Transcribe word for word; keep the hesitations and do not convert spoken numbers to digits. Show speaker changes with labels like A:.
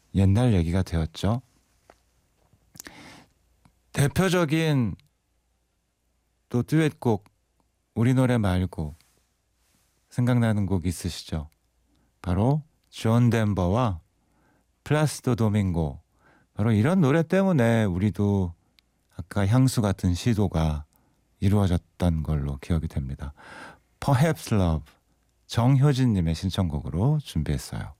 A: 옛날 얘기가 되었죠. 대표적인 또 듀엣곡 우리 노래 말고 생각나는 곡 있으시죠? 바로 존 덴버와 플라시도 도밍고. 바로 이런 노래 때문에 우리도 아까 향수 같은 시도가 이루어졌던 걸로 기억이 됩니다. Perhaps Love, 정효진님의 신청곡으로 준비했어요.